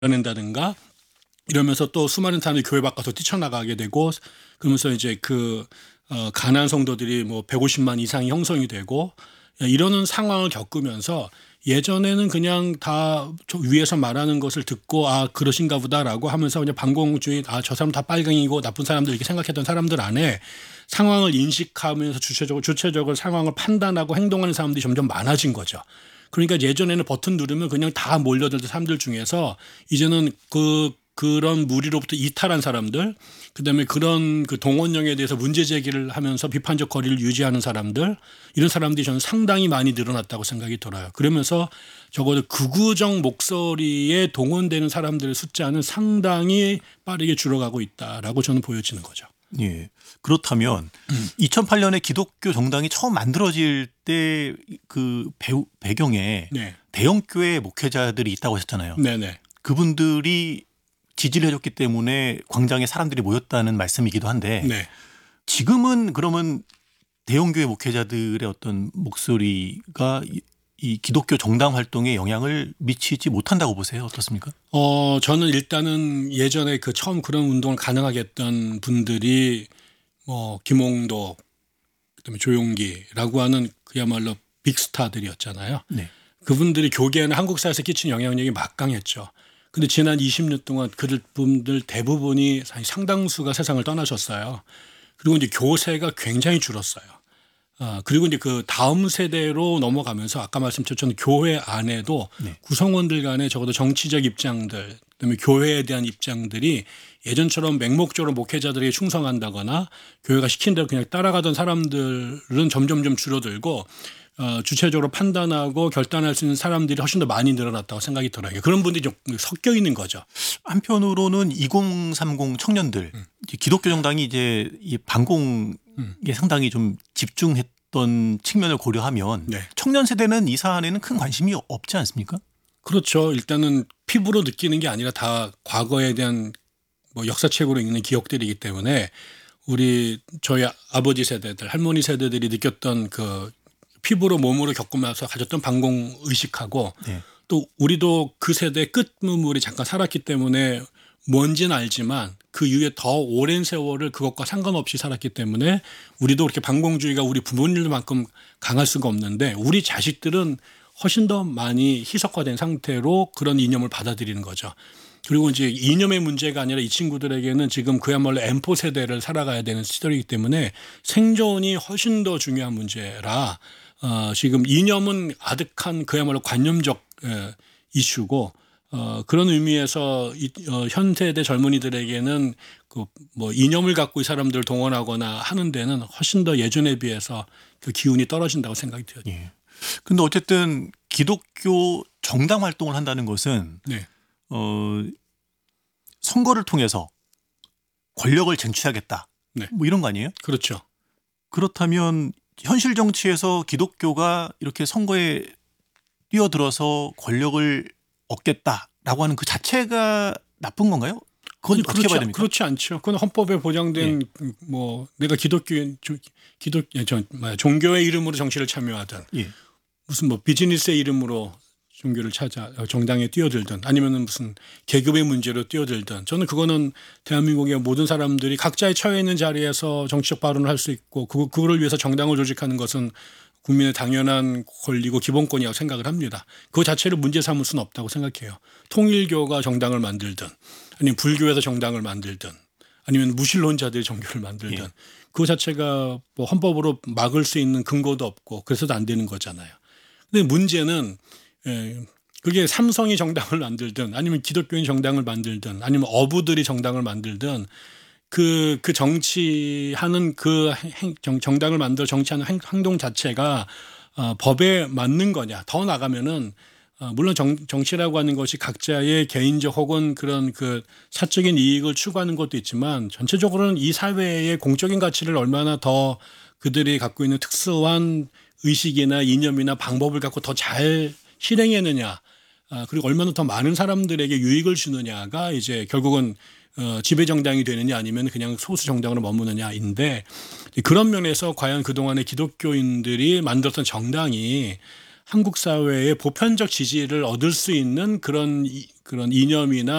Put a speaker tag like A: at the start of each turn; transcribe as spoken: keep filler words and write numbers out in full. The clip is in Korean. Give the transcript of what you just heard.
A: 낸다든가 이러면서 또 수많은 사람들이 교회 밖으로 뛰쳐나가게 되고 그러면서 이제 그 어 가난한 성도들이 뭐 백오십만 이상이 형성이 되고 이러는 상황을 겪으면서 예전에는 그냥 다 위에서 말하는 것을 듣고 '아 그러신가 보다.'라고 하면서 그냥 반공주의 '아 저 사람 다 빨갱이고 나쁜 사람들' 이렇게 생각했던 사람들 안에 상황을 인식하면서 주체적으로 주체적으로 상황을 판단하고 행동하는 사람들이 점점 많아진 거죠. 그러니까 예전에는 버튼 누르면 그냥 다 몰려들던 사람들 중에서 이제는 그 그런 무리로부터 이탈한 사람들 그다음에 그런 그 동원령에 대해서 문제 제기를 하면서 비판적 거리를 유지하는 사람들 이런 사람들이 저는 상당히 많이 늘어났다고 생각이 들어요. 그러면서 적어도 극우적 목소리에 동원되는 사람들의 숫자는 상당히 빠르게 줄어가고 있다라고 저는 보여지는 거죠.
B: 예. 그렇다면 음. 이천팔 년에 기독교 정당이 처음 만들어질 때 그 배경에
A: 네.
B: 대형교회 목회자들이 있다고 하셨잖아요.
A: 네네.
B: 그분들이 지지를 해줬기 때문에 광장에 사람들이 모였다는 말씀이기도 한데
A: 네.
B: 지금은 그러면 대형교회 목회자들의 어떤 목소리가 이 기독교 정당 활동에 영향을 미치지 못한다고 보세요? 어떻습니까?
A: 어, 저는 일단은 예전에 그 처음 그런 운동을 가능하게 했던 분들이 뭐 김홍도 그다음에 조용기라고 하는 그야말로 빅스타들이었잖아요.
B: 네.
A: 그분들이 교계에는 한국 사회에서 끼친 영향력이 막강했죠. 근데 지난 이십 년 동안 그분들 대부분이 상당수가 세상을 떠나셨어요. 그리고 이제 교세가 굉장히 줄었어요. 아, 그리고 이제 그 다음 세대로 넘어가면서 아까 말씀드렸던 교회 안에도 네. 구성원들 간에 적어도 정치적 입장들, 그다음에 교회에 대한 입장들이 예전처럼 맹목적으로 목회자들에게 충성한다거나 교회가 시킨 대로 그냥 따라가던 사람들은 점점점 줄어들고 어, 주체적으로 판단하고 결단할 수 있는 사람들이 훨씬 더 많이 늘어났다고 생각이 들어요. 그런 분들이 좀 섞여 있는 거죠.
B: 한편으로는 이공삼공 청년들 음. 기독교 정당이 이제 이 반공에 음. 상당히 좀 집중했던 측면을 고려하면 네. 청년 세대는 이 사안에는 큰 관심이 없지 않습니까?
A: 그렇죠. 일단은 피부로 느끼는 게 아니라 다 과거에 대한 뭐 역사책으로 읽는 기억들이기 때문에 우리 저희 아버지 세대들, 할머니 세대들이 느꼈던 그 피부로 몸으로 겪으면서 가졌던 반공 의식하고 네. 또 우리도 그 세대 끝무물이 잠깐 살았기 때문에 뭔지는 알지만 그 이후에 더 오랜 세월을 그것과 상관없이 살았기 때문에 우리도 그렇게 반공주의가 우리 부모님들만큼 강할 수가 없는데 우리 자식들은 훨씬 더 많이 희석화된 상태로 그런 이념을 받아들이는 거죠. 그리고 이제 이념의 문제가 아니라 이 친구들에게는 지금 그야말로 엠포 세대를 살아가야 되는 시절이기 때문에 생존이 훨씬 더 중요한 문제라 어, 지금 이념은 아득한 그야말로 관념적 에, 이슈고 어, 그런 의미에서 이, 어, 현 세대 젊은이들에게는 그 뭐 이념을 갖고 이 사람들을 동원하거나 하는 데는 훨씬 더 예전에 비해서 그 기운이 떨어진다고 생각이 들어요.
B: 예. 근데 어쨌든 기독교 정당 활동을 한다는 것은
A: 네.
B: 어, 선거를 통해서 권력을 쟁취하겠다.
A: 네.
B: 뭐 이런 거 아니에요?
A: 그렇죠.
B: 그렇다면 현실 정치에서 기독교가 이렇게 선거에 뛰어들어서 권력을 얻겠다라고 하는 그 자체가 나쁜 건가요? 그건
A: 아니,
B: 어떻게
A: 그렇지,
B: 봐야 됩니까?
A: 그렇지 않죠. 그건 헌법에 보장된 예. 뭐 내가 기독교인 기독 저 종교의 이름으로 정치를 참여하든
B: 예.
A: 무슨 뭐 비즈니스의 이름으로 종교를 찾아 정당에 뛰어들든 아니면은 무슨 계급의 문제로 뛰어들든 저는 그거는 대한민국의 모든 사람들이 각자의 처해 있는 자리에서 정치적 발언을 할 수 있고 그 그거를 위해서 정당을 조직하는 것은 국민의 당연한 권리고 기본권이라고 생각을 합니다. 그 자체를 문제 삼을 수는 없다고 생각해요. 통일교가 정당을 만들든 아니면 불교에서 정당을 만들든 아니면 무신론자들이 정교를 만들든 예. 그 자체가 뭐 헌법으로 막을 수 있는 근거도 없고 그래서도 안 되는 거잖아요. 근데 문제는 예, 그게 삼성이 정당을 만들든 아니면 기독교인 정당을 만들든 아니면 어부들이 정당을 만들든 그, 그 정치하는 그 행, 정, 정당을 만들어 정치하는 행, 행동 자체가 어, 법에 맞는 거냐. 더 나가면은 어, 물론 정, 정치라고 하는 것이 각자의 개인적 혹은 그런 그 사적인 이익을 추구하는 것도 있지만 전체적으로는 이 사회의 공적인 가치를 얼마나 더 그들이 갖고 있는 특수한 의식이나 이념이나 방법을 갖고 더 잘 실행했느냐. 아, 그리고 얼마나 더 많은 사람들에게 유익을 주느냐가 이제 결국은 어, 지배 정당이 되느냐 아니면 그냥 소수 정당으로 머무느냐인데 그런 면에서 과연 그동안의 기독교인들이 만들었던 정당이 한국 사회의 보편적 지지를 얻을 수 있는 그런 이, 그런 이념이나